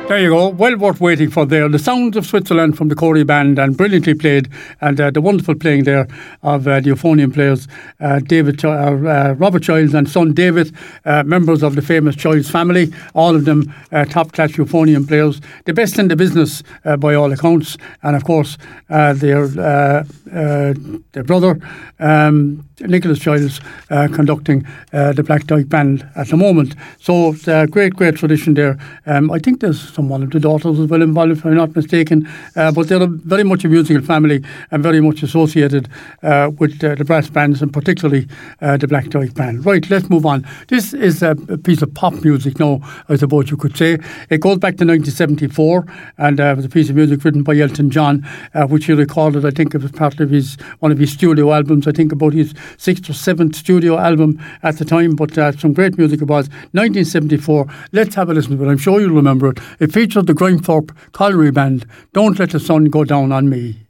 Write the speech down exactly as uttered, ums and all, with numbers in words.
There you go. Well worth waiting for there. The Sounds of Switzerland from the Corey Band, and brilliantly played, and uh, the wonderful playing there of uh, the euphonium players, uh, David, uh, uh, Robert Childs and son David, uh, members of the famous Childs family, all of them uh, top-class euphonium players, the best in the business uh, by all accounts, and of course uh, their uh, uh, their brother um, Nicholas Childs uh, conducting uh, the Black Dyke Band at the moment. So it's a great, great tradition there. Um, I think there's some one of the daughters as well involved, if I'm not mistaken. Uh, but they're a, very much a musical family and very much associated uh, with uh, the brass bands, and particularly uh, the Black Dyke Band. Right, let's move on. This is a, a piece of pop music now, I suppose you could say. It goes back to nineteen seventy-four, and uh, it was a piece of music written by Elton John, uh, which he recorded, I think it was part of his one of his studio albums, I think about his sixth or seventh studio album at the time, but uh, some great music it was. nineteen seventy-four, let's have a listen to it. I'm sure you'll remember it. It featured the Grimethorpe Colliery Band, Don't Let the Sun Go Down on Me.